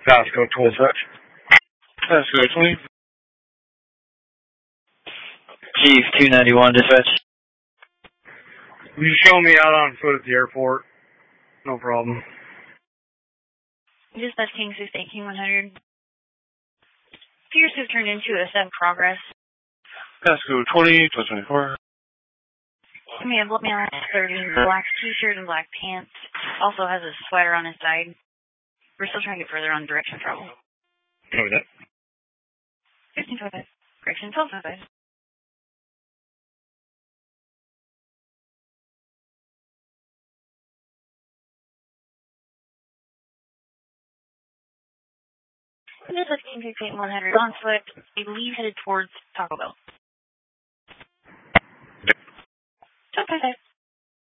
Pasco, tool search. Pasco 20. Chief 291 dispatch. You show me out on foot at the airport. No problem. Dispatch King 618-100. Pierce has turned into a 7 progress. Pasco 20, 24. We have Bloodmail 30, black t-shirt and black pants. Also has a sweater on his side. We're still trying to get further on direction trouble. Copy that. 1525. Correction, 1225. This is King 68100 on foot. I believe headed towards Taco Bell. 1225.